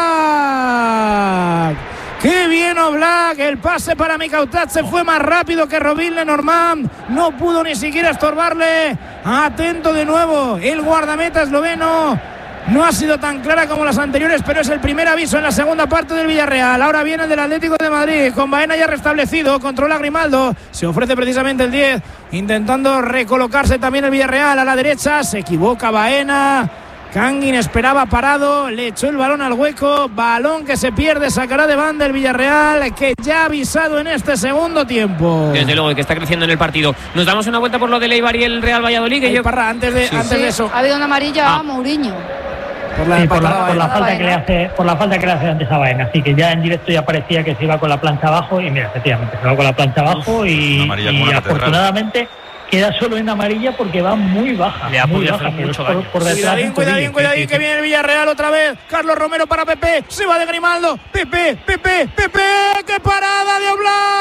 Oblak! ¡Qué bien Oblak! El pase para Mikautadze fue más rápido que Robin Lenormand. No pudo ni siquiera estorbarle. Atento de nuevo el guardameta esloveno. No ha sido tan clara como las anteriores, pero es el primer aviso en la segunda parte del Villarreal. Ahora viene el del Atlético de Madrid, con Baena ya restablecido. Controla Grimaldo. Se ofrece precisamente el diez, intentando recolocarse también el Villarreal a la derecha. Se equivoca Baena. Kangin esperaba parado, le echó el balón al hueco, balón que se pierde, sacará de banda el Villarreal, que ya ha avisado en este segundo tiempo. Desde luego, que está creciendo en el partido. Nos damos una vuelta por lo de Eibar y el Real Valladolid. Que Ay, yo... Parra, antes de, sí, antes sí, de eso. Ha habido una amarilla ah. a Mourinho. Por la, sí, por la, por la falta que le hace, por la falta que le hace antes a Baena. Así que ya en directo ya parecía que se iba con la plancha abajo, y mira, efectivamente, se va con la plancha abajo y, y afortunadamente queda solo en amarilla porque va muy baja. Le ha muy podido baja, hacer mucho por, daño. por detrás. Cuidadín, cuidadín, cuidadín, que viene el Villarreal otra vez. Carlos Romero para Pepe. Se va de Grimaldo. Pepe, Pepe, Pepe. ¡Qué parada de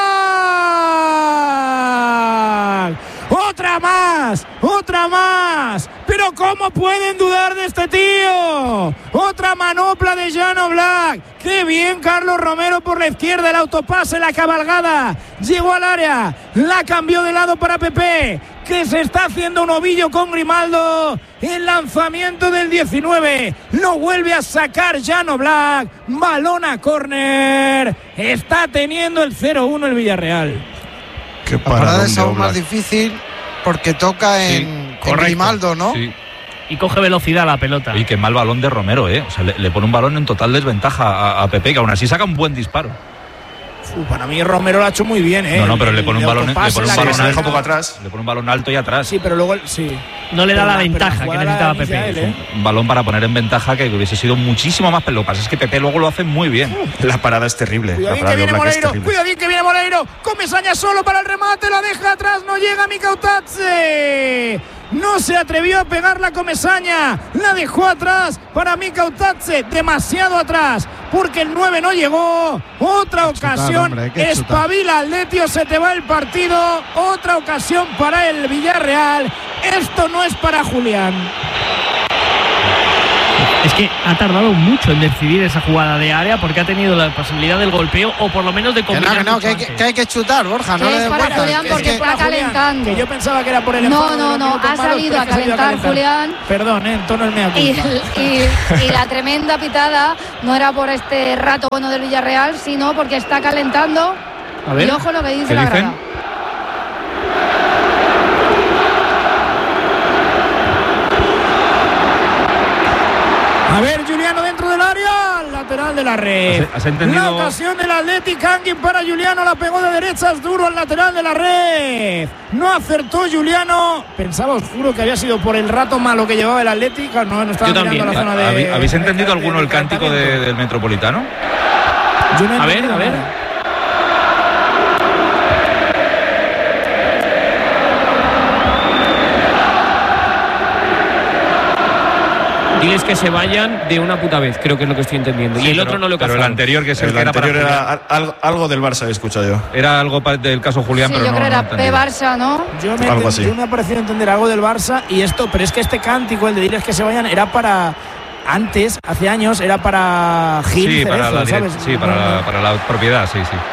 Oblak! ¡Otra más! ¡Otra más! ¡Pero cómo pueden dudar de este tío! ¡Otra manopla de Jan Oblak! ¡Qué bien Carlos Romero por la izquierda! El autopase, la cabalgada. Llegó al área. La cambió de lado para Pepe, que se está haciendo un ovillo con Grimaldo. El lanzamiento del diecinueve. Lo vuelve a sacar Jan Oblak. Balón a córner. Está teniendo el cero uno el Villarreal. La parada es aún más difícil porque toca en, sí, en Grimaldo, ¿no? Sí. Y coge velocidad la pelota. Y qué mal balón de Romero, ¿eh? O sea, le, le pone un balón en total desventaja a, a Pepe, que aún así saca un buen disparo. Uh, para mí Romero lo ha hecho muy bien, ¿eh? No, no, pero le pone un balón, le pone un balón se deja un poco alto, atrás. le pone un balón alto y atrás. Sí, pero luego sí. No le da Pero la la- pero ventaja la que jugada necesitaba la inicia Pepe. él, ¿eh? Un balón para poner en ventaja que hubiese sido muchísimo más, pero lo que pasa es que Pepe luego lo hace muy bien. La parada es terrible. La Cuidadín parada que de viene Oblak es Moleiro, terrible. cuidadín que viene Moleiro. Comesaña solo para el remate, la deja atrás, no llega Mikautadze. No se atrevió a pegar la Comesaña, la dejó atrás para Mikautadze, demasiado atrás, porque el nueve no llegó. Otra ocasión, hombre, hay que chutar. espabila Atletio, se te va el partido. Otra ocasión para el Villarreal. Esto no es para Julián. Es que ha tardado mucho en decidir esa jugada de área porque ha tenido la posibilidad del golpeo o por lo menos de Que no, combinar que no, mucho que hay que, antes. que hay que chutar, Borja, no Que le es des para vueltas. Julián Que es porque que- está Para Julián, calentando. que yo pensaba que era por el No, enfado de no, los no, minutos ha malos, salido pero a es que se ha ido calentar Julián. Perdón, eh, en tono el mea Y, culpa. y- y la tremenda pitada no era por este rato bueno del Villarreal, sino porque está calentando. A ver, y ojo lo que dice ¿qué la dicen? grada. A ver, Juliano dentro del área, lateral de la red. ¿Has- has entendido? La ocasión del Athletic, Kangin para Juliano, la pegó de derechas, duro al lateral de la red. No acertó Juliano. Pensaba, os juro, que había sido por el rato malo que llevaba el Athletic. No, no estaba Yo mirando también. la zona de. ¿Habéis, habéis entendido de- alguno de el cántico de- calentamiento. del Metropolitano? Yo no he A ver, entendido a ver. nada. Diles que se vayan de una puta vez, creo que es lo que estoy entendiendo. y el pero- otro no lo he Pero el cazado. anterior, que es el, El que era para anterior Julián, era al- algo, algo del Barça, he escuchado yo. era algo pa- del caso Julián, Sí, pero yo no, creo que no he era P entendido. Barça, ¿no? Yo me, Algo así. yo me ha parecido entender algo del Barça y esto, pero es que este cántico, el de diles que se vayan, era para. Antes, hace años, era para Gil Sí, Cerezo, para la, ¿sabes? direct- sí para, la, para la propiedad, sí, sí.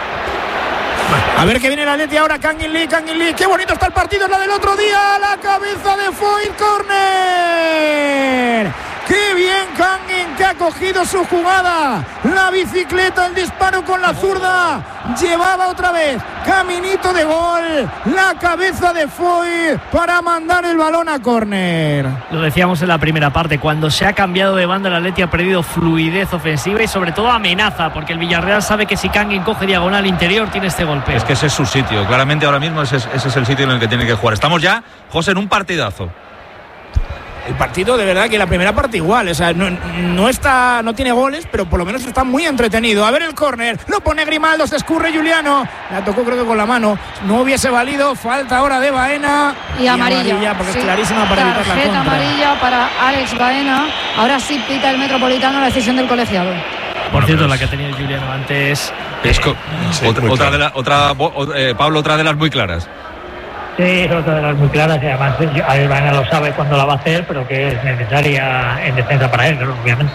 A ver que viene el Atleti ahora, Kangin Lee, Kangin Lee. Qué bonito está el partido, es la del otro día. La cabeza de Foyt, córner. Qué bien Kangin, que ha cogido su jugada. La bicicleta, el disparo con la zurda. Llevaba otra vez caminito de gol. La cabeza de Foyt para mandar el balón a córner. Lo decíamos en la primera parte, cuando se ha cambiado de banda el Atleti ha perdido fluidez ofensiva y sobre todo amenaza, porque el Villarreal sabe que si Kangin coge diagonal interior tiene este golpeo. Es que ese es su sitio. Claramente ahora mismo ese es, ese es el sitio en el que tiene que jugar. Estamos ya, José, en un partidazo. El partido, de verdad, que la primera parte igual. O sea, no, no está, no tiene goles, pero por lo menos está muy entretenido. A ver el córner, lo pone Grimaldo, se escurre Juliano. La tocó, creo que con la mano. No hubiese valido. Falta ahora de Baena. Y amarilla. porque Sí. es clarísima para evitar la Tarjeta contra. amarilla para Alex Baena. Ahora sí pita el Metropolitano la decisión del colegiado. Por cierto, pero la es- que ha tenido Juliano antes. Es co- Sí, otra, muy otra claro. de la, otra, bo- o- eh, Pablo, otra de las muy claras. Sí, es otra de las muy claras y además yo- Albana lo sabe cuándo la va a hacer, pero que es necesaria en defensa para él, ¿no? Obviamente.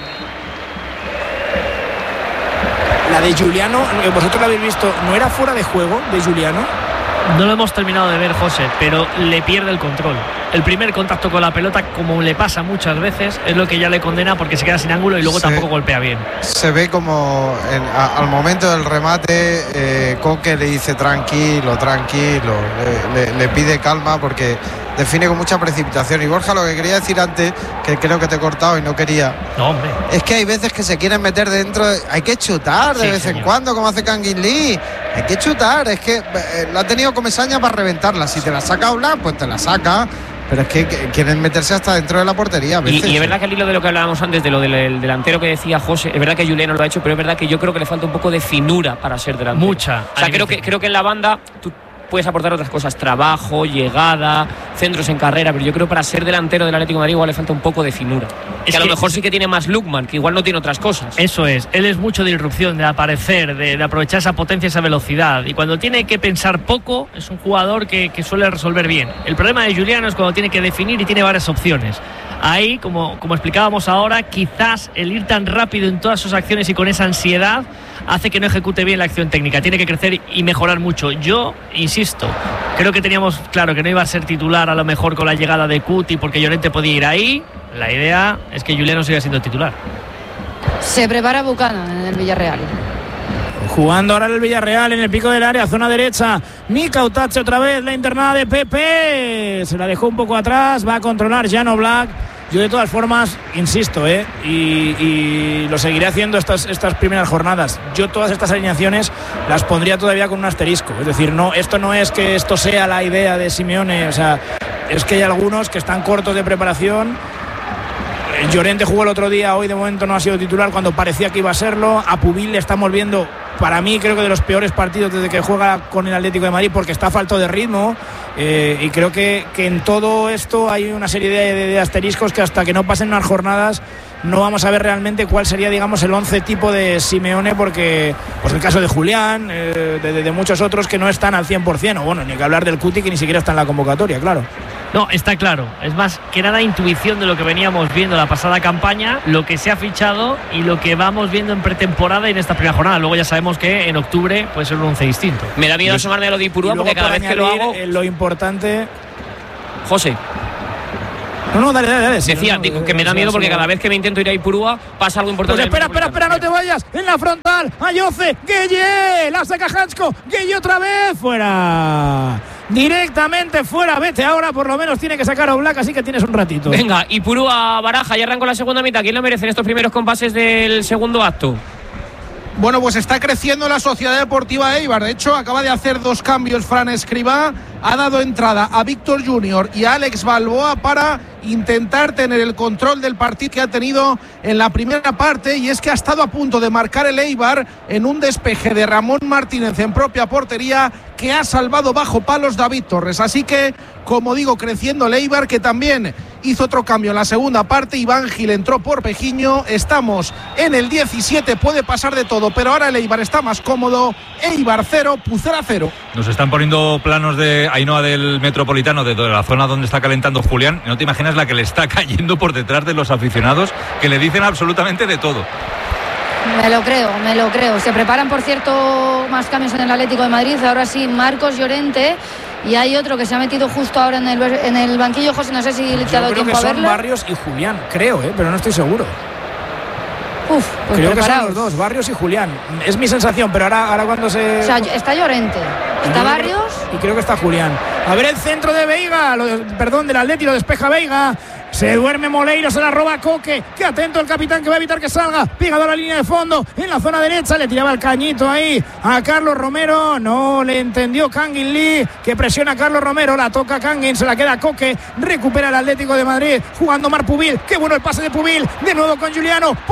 La de Juliano, eh, vosotros la habéis visto, ¿no era fuera de juego de Juliano? No lo hemos terminado de ver, José, pero le pierde el control. El primer contacto con la pelota, como le pasa muchas veces, es lo que ya le condena porque se queda sin ángulo y luego Sí. tampoco golpea bien. Se ve como en- a- al momento del remate eh, Coque le dice tranquilo, tranquilo, le, le- le pide calma porque define con mucha precipitación. Y Borja, lo que quería decir antes, que creo que te he cortado y no quería, No, hombre. es que hay veces que se quieren meter dentro, de- hay que chutar de Sí, vez en señor. cuando, como hace Kangin Lee, hay que chutar, es que eh, la ha tenido Comesaña para reventarla, si te la saca Oblak, pues te la saca, pero es que, que quieren meterse hasta dentro de la portería a Y, veces. y es verdad que al hilo de lo que hablábamos antes, de lo del, del delantero que decía José, es verdad que Juliano lo ha hecho, pero es verdad que yo creo que le falta un poco de finura para ser delantero. Mucha. O sea, creo que, creo que en la banda tú puedes aportar otras cosas, trabajo, llegada, centros en carrera, pero yo creo que para ser delantero del Atlético de Madrid igual le falta un poco de finura. Es que a lo que- mejor sí que tiene más Lukman, que igual no tiene otras cosas. Eso es, él es mucho de irrupción, de aparecer, de, de aprovechar esa potencia, esa velocidad. Y cuando tiene que pensar poco, es un jugador que, que suele resolver bien. El problema de Juliano es cuando tiene que definir y tiene varias opciones. Ahí, como, como explicábamos ahora, quizás el ir tan rápido en todas sus acciones y con esa ansiedad hace que no ejecute bien la acción técnica. Tiene que crecer y mejorar mucho. Yo, insisto, creo que teníamos claro que no iba a ser titular a lo mejor con la llegada de Cuti porque Llorente podía ir ahí. La idea es que Juliano siga siendo titular. Se prepara Buchanan en el Villarreal. Jugando ahora el Villarreal en el pico del área, zona derecha. Mikautadze otra vez, la internada de Pepe. Se la dejó un poco atrás, va a controlar Jan Oblak. Yo de todas formas, insisto, ¿eh? y, y lo seguiré haciendo estas, estas primeras jornadas. Yo todas estas alineaciones las pondría todavía con un asterisco. Es decir, no, esto no es que esto sea la idea de Simeone, o sea, es que hay algunos que están cortos de preparación. Llorente jugó el otro día, hoy de momento no ha sido titular cuando parecía que iba a serlo. A Pubil le estamos viendo, para mí creo que de los peores partidos desde que juega con el Atlético de Madrid, porque está falto de ritmo, eh, y creo que, que en todo esto hay una serie de, de, de asteriscos que hasta que no pasen unas jornadas no vamos a ver realmente cuál sería, digamos, el once tipo de Simeone, porque pues el caso de Julián, eh, de, de, de muchos otros que no están al cien por ciento, o bueno, ni que hablar del Cuti, que ni siquiera está en la convocatoria, claro. No, está claro. Es más que nada intuición de lo que veníamos viendo la pasada campaña, lo que se ha fichado y lo que vamos viendo en pretemporada y en esta primera jornada. Luego ya sabemos que en octubre puede ser un once distinto. Me da miedo asomarme a lo de Ipurúa, porque cada vez que lo hago... Lo importante... José. No, no, dale, dale, dale. Decía, no, digo, no, que me da miedo porque cada vez que me intento ir a Ipurúa pasa algo importante. Pues espera, espera, espera, no te vayas. En la frontal, Ayoce, Gueye, la saca Hansko, Gueye otra vez, fuera. Directamente fuera, vete ahora, por lo menos tiene que sacar a Oblak, así que tienes un ratito. Venga, Ipurúa, Baraja, ya arrancó la segunda mitad. ¿Quién lo merece en estos primeros compases del segundo acto? Bueno, pues está creciendo la Sociedad Deportiva Eibar. De hecho, acaba de hacer dos cambios Fran Escribá. Ha dado entrada a Víctor Junior y a Alex Balboa para intentar tener el control del partido que ha tenido en la primera parte, y es que ha estado a punto de marcar el Eibar en un despeje de Ramón Martínez en propia portería, que ha salvado bajo palos David Torres. Así que, como digo, creciendo el Eibar, que también hizo otro cambio en la segunda parte. Iván Gil entró por Pejiño. Estamos en el diecisiete, puede pasar de todo, pero ahora el Eibar está más cómodo. Eibar cero, Pucela cero. Nos están poniendo planos de Ainhoa del Metropolitano, de la zona donde está calentando Julián. No te imaginas la que le está cayendo por detrás de los aficionados, que le dicen absolutamente de todo. Me lo creo, me lo creo. Se preparan, por cierto, más cambios en el Atlético de Madrid. Ahora sí, Marcos Llorente. Y hay otro que se ha metido justo ahora en el, en el banquillo. José, no sé si te ha dado tiempo a verlo. Yo creo que son Barrios y Julián, creo, ¿eh? Pero no estoy seguro. Uf, pues creo preparaos. que son los dos, Barrios y Julián. Es mi sensación, pero ahora, ahora cuando se... O sea, está Llorente, está y Barrios... Y creo que está Julián. A ver el centro de Veiga, lo, perdón, del Atleti, lo despeja Veiga. Se duerme Moleiro, se la roba Coque. Qué atento el capitán, que va a evitar que salga. Pegado a la línea de fondo, en la zona derecha. Le tiraba el cañito ahí a Carlos Romero. No le entendió Kangin Lee, que presiona a Carlos Romero. La toca Kangin, se la queda Coque. Recupera el Atlético de Madrid, jugando Marc Pubil. Qué bueno el pase de Pubil. De nuevo con Juliano.